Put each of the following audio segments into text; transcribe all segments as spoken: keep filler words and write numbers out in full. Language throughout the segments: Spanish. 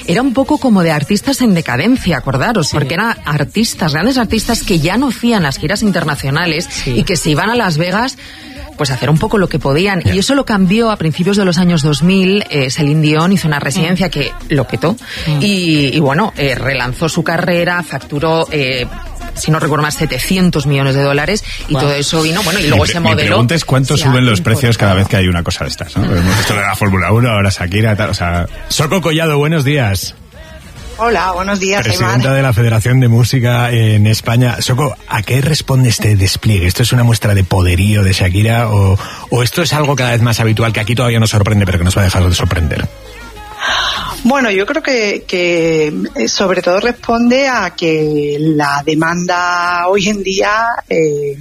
era un poco como de artistas en decadencia, acordaros, sí. porque eran artistas, grandes artistas que ya no hacían las giras internacionales sí. y que se iban a Las Vegas pues hacer un poco lo que podían. Yeah. Y eso lo cambió a principios de los años dos mil. Eh, Celine Dion hizo una residencia mm. que lo petó. Mm. Y, y bueno, eh, relanzó su carrera, facturó... Eh, si no recuerdo más, setecientos millones de dólares y wow. todo eso vino, bueno, y luego ese modelo... Mi pregunta es cuánto suben los precios cada vez que hay una cosa de estas, ¿no? Hemos visto de la Fórmula uno, ahora Shakira, tal, o sea... Soco Collado, buenos días. Hola, buenos días. Presidenta Aymar. de la Federación de Música en España. Soco, ¿a qué responde este despliegue? ¿Esto es una muestra de poderío de Shakira o, o esto es algo cada vez más habitual que aquí todavía nos sorprende pero que nos va a dejar de sorprender? Bueno, yo creo que, que sobre todo responde a que la demanda hoy en día eh,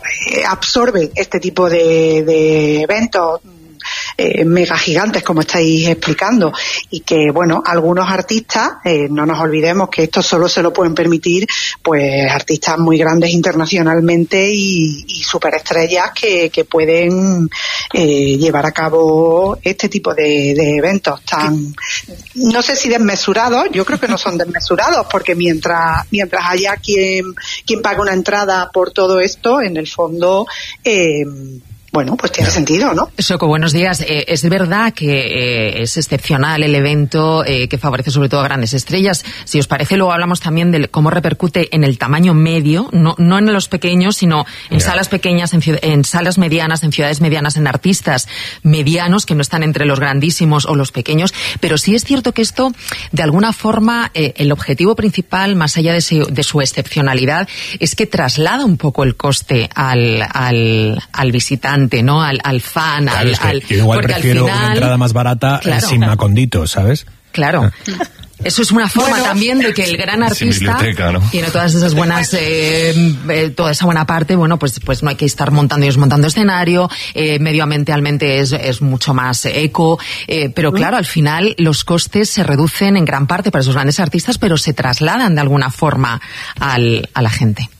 absorbe este tipo de, de eventos eh, mega gigantes, como estáis explicando, y que, bueno, algunos artistas, eh, no nos olvidemos que esto solo se lo pueden permitir, pues, artistas muy grandes internacionalmente y, y superestrellas que, que pueden eh, llevar a cabo este tipo de, de eventos tan, no sé si desmesurados, yo creo que no son desmesurados, porque mientras, mientras haya quien, quien pague una entrada por todo esto, en el fondo, eh, bueno, pues tiene sentido, ¿no? Soco, buenos días. Eh, es verdad que eh, es excepcional el evento, eh, que favorece sobre todo a grandes estrellas. Si os parece, luego hablamos también de cómo repercute en el tamaño medio, no, no en los pequeños, sino en yeah. salas pequeñas, en, en salas medianas, en ciudades medianas, en artistas medianos que no están entre los grandísimos o los pequeños. Pero sí es cierto que esto, de alguna forma, eh, el objetivo principal, más allá de, ese, de su excepcionalidad, es que traslada un poco el coste al, al, al visitante, ¿no? Al, al fan, claro, al, es que al yo igual prefiero final, una entrada más barata claro, sin Macondito, ¿sabes? Claro. Eso es una forma bueno, también de que el gran artista ¿no? tiene todas esas buenas, eh, eh, toda esa buena parte, bueno, pues pues no hay que estar montando y desmontando escenario, eh, medioambientalmente es, es mucho más eco, eh, pero claro, al final los costes se reducen en gran parte para esos grandes artistas, pero se trasladan de alguna forma al, a la gente.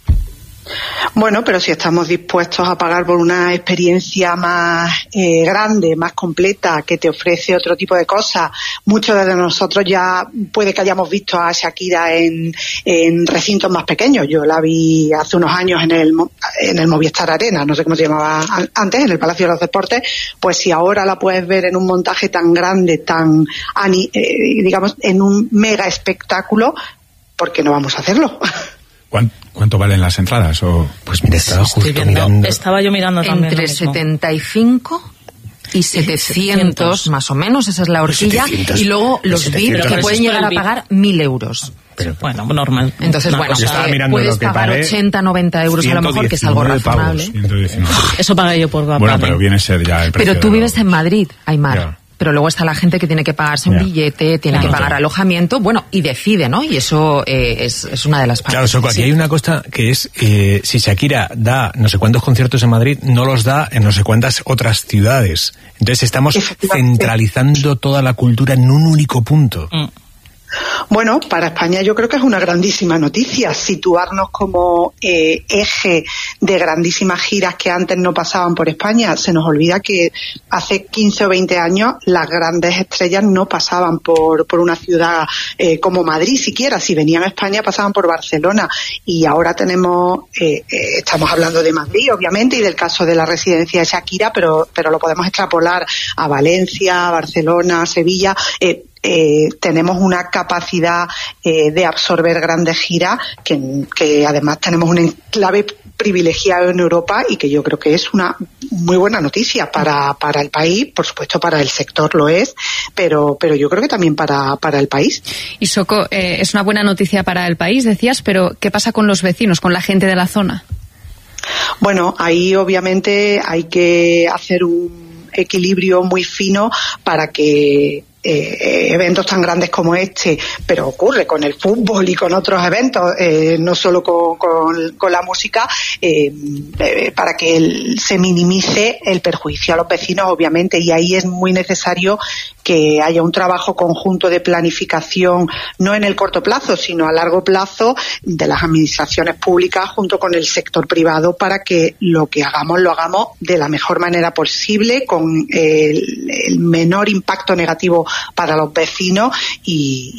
Bueno, pero si estamos dispuestos a pagar por una experiencia más eh, grande, más completa, que te ofrece otro tipo de cosas, muchos de nosotros ya puede que hayamos visto a Shakira en, en recintos más pequeños. Yo la vi hace unos años en el, en el Movistar Arena, no sé cómo se llamaba antes, en el Palacio de los Deportes. Pues si ahora la puedes ver en un montaje tan grande, tan, eh, digamos, en un mega espectáculo, ¿por qué no vamos a hacerlo? ¿Cuánto valen las entradas? O pues mira, estaba justo mirando. Estaba yo mirando también. Entre setenta y cinco y setecientos, más o menos, esa es la horquilla. setecientos, y luego los V I P que pueden llegar a pagar mil euros. Pero, bueno, normal. Entonces, no, bueno, yo estaba mirando puedes lo que pagar pagué, ochenta, noventa euros a lo mejor, que es algo razonable. Pavos, eso pagué yo por Bueno, pagar. pero viene a ser ya el precio. Pero tú vives de... en Madrid, Aymar. Ya. Pero luego está la gente que tiene que pagarse un yeah. billete, tiene claro, que pagar claro. alojamiento, bueno, y decide, ¿no? Y eso eh, es, es una de las partes. Claro, Soco, aquí sí. hay una cosa que es, eh, si Shakira da no sé cuántos conciertos en Madrid, no los da en no sé cuántas otras ciudades. Entonces estamos centralizando toda la cultura en un único punto. Mm. Bueno, para España yo creo que es una grandísima noticia situarnos como eh, eje de grandísimas giras que antes no pasaban por España. Se nos olvida que hace quince o veinte años las grandes estrellas no pasaban por, por una ciudad eh, como Madrid siquiera. Si venían a España pasaban por Barcelona, y ahora tenemos, eh, eh, estamos hablando de Madrid obviamente y del caso de la residencia de Shakira, pero, pero lo podemos extrapolar a Valencia, Barcelona, Sevilla. Eh, Eh, tenemos una capacidad eh, de absorber grandes giras que, que además tenemos un enclave privilegiado en Europa y que yo creo que es una muy buena noticia para, para el país, por supuesto para el sector lo es, pero, pero yo creo que también para, para el país. Y Soco, eh, es una buena noticia para el país, decías, pero ¿qué pasa con los vecinos, con la gente de la zona? Bueno, ahí obviamente hay que hacer un equilibrio muy fino para que Eh, eventos tan grandes como este, pero ocurre con el fútbol y con otros eventos, eh, no solo con, con, con la música, eh, eh, para que el, se minimice el perjuicio a los vecinos, obviamente, y ahí es muy necesario que haya un trabajo conjunto de planificación, no en el corto plazo, sino a largo plazo, de las administraciones públicas junto con el sector privado, para que lo que hagamos lo hagamos de la mejor manera posible, con el, el menor impacto negativo para los vecinos y